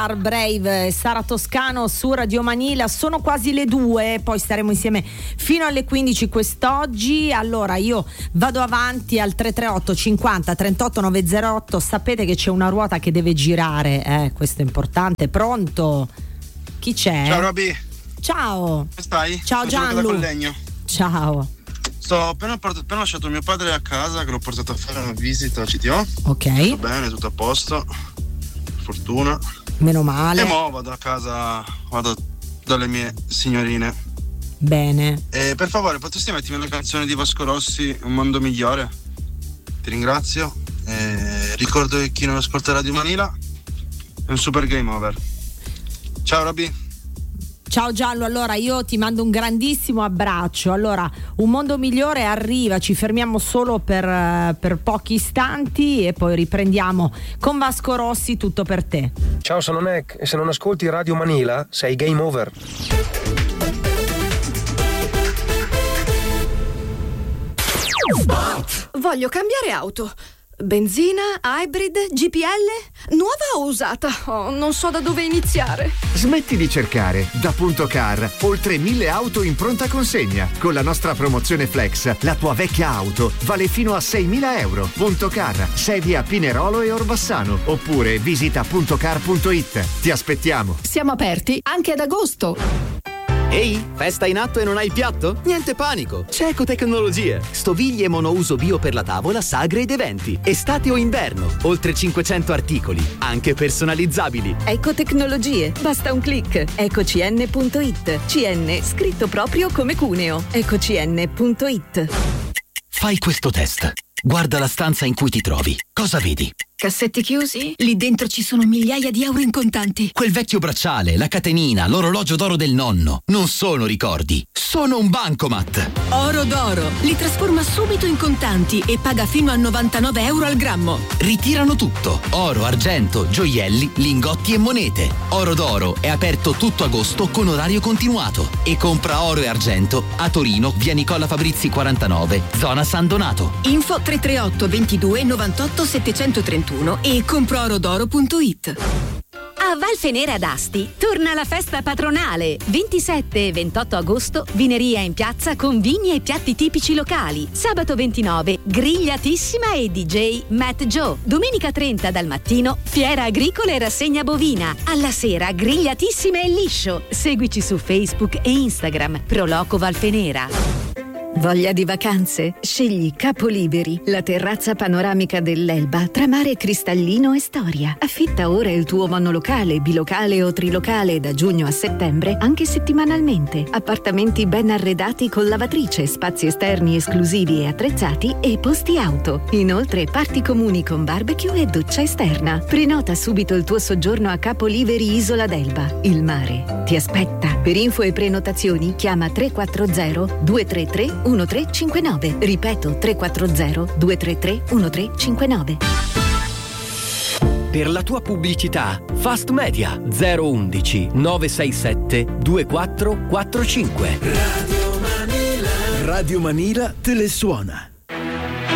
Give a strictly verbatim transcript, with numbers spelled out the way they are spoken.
Brave e Sara Toscano su Radio Manila. Sono quasi le due, poi staremo insieme fino alle quindici quest'oggi. Allora io vado avanti al tre tre otto cinquanta trentotto novecentootto. Sapete che c'è una ruota che deve girare, eh, questo è importante. Pronto? Chi c'è? Ciao Roby. Ciao. Come stai? Ciao Gianlu. Ciao. Sto appena, appena lasciato mio padre a casa, che l'ho portato a fare una visita a C T O. Ok. Tutto bene, tutto a posto. Fortuna. Meno male. E mo vado a casa, vado dalle mie signorine. Bene. E per favore, potresti mettermi la canzone di Vasco Rossi, Un mondo migliore? Ti ringrazio. E ricordo che chi non ascolta Radio Manila è un super game over. Ciao Roby. Ciao Giallo, allora io ti mando un grandissimo abbraccio. Allora, Un mondo migliore arriva, ci fermiamo solo per, per pochi istanti e poi riprendiamo con Vasco Rossi, Tutto per te. Ciao, sono Mac e se non ascolti Radio Manila sei game over. Voglio cambiare auto. Benzina, hybrid, G P L? Nuova o usata? Oh, non so da dove iniziare. Smetti di cercare. Da Punto Car, oltre mille auto in pronta consegna. Con la nostra promozione Flex, la tua vecchia auto vale fino a seimila euro. Punto Car, sedi a Pinerolo e Orbassano. Oppure visita puntocar punto it. Ti aspettiamo. Siamo aperti anche ad agosto. Ehi, festa in atto e non hai il piatto? Niente panico, c'è Ecotecnologie. Stoviglie monouso bio per la tavola, sagre ed eventi. Estate o inverno, oltre cinquecento articoli, anche personalizzabili. Ecotecnologie, basta un click. ecocn punto it. C N scritto proprio come Cuneo. ecocn punto it. Fai questo test. Guarda la stanza in cui ti trovi. Cosa vedi? Cassetti chiusi? Lì dentro ci sono migliaia di euro in contanti. Quel vecchio bracciale, la catenina, l'orologio d'oro del nonno. Non sono ricordi, sono un bancomat. Oro d'oro. Li trasforma subito in contanti e paga fino a novantanove euro al grammo. Ritirano tutto. Oro, argento, gioielli, lingotti e monete. Oro d'oro è aperto tutto agosto con orario continuato. E compra oro e argento a Torino, via Nicola Fabrizi quarantanove, zona San Donato. Info tre tre otto ventidue novantotto settecentotrentuno e compro-orodoro punto it. A Valfenera ad Asti torna la festa patronale. ventisette e ventotto agosto, vineria in piazza con vini e piatti tipici locali. Sabato ventinove, grigliatissima e D J Matt Joe. Domenica trenta dal mattino, fiera agricola e rassegna bovina. Alla sera, grigliatissima e liscio. Seguici su Facebook e Instagram. Proloco Valfenera. Voglia di vacanze? Scegli Capoliberi, la terrazza panoramica dell'Elba tra mare cristallino e storia. Affitta ora il tuo monolocale, bilocale o trilocale da giugno a settembre, anche settimanalmente. Appartamenti ben arredati con lavatrice, spazi esterni esclusivi e attrezzati e posti auto. Inoltre parti comuni con barbecue e doccia esterna. Prenota subito il tuo soggiorno a Capoliberi Isola d'Elba. Il mare ti aspetta. Per info e prenotazioni chiama tre quattro zero due tre tre uno tre cinque nove. Ripeto, tre quattro zero due tre tre uno tre cinque nove. Per la tua pubblicità, Fast Media zero undici nove sei sette due quattro quattro cinque. Radio Manila. Radio Manila te le suona.